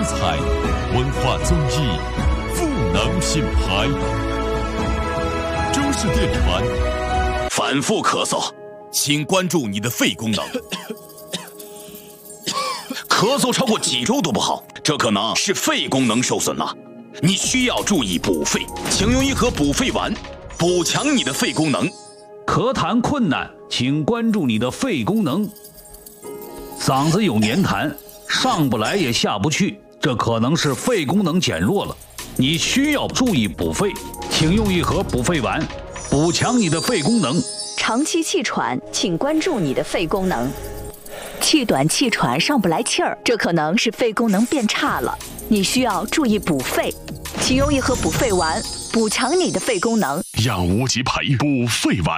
彩，文化综艺，赋能品牌。中视电传。 反复咳嗽，请关注你的肺功能。咳嗽超过几周都不好，这可能是肺功能受损了。你需要注意补肺，请用一盒补肺丸，补强你的肺功能。 咳痰困难，请关注你的肺功能。嗓子有黏痰，上不来也下不去，这可能是肺功能减弱了。你需要注意补肺，请用一盒补肺丸，补强你的肺功能。 长期气喘，请关注你的肺功能。气短气喘上不来气儿，这可能是肺功能变差了，你需要注意补肺，请用一盒补肺丸，补强你的肺功能。 养无极培补肺丸。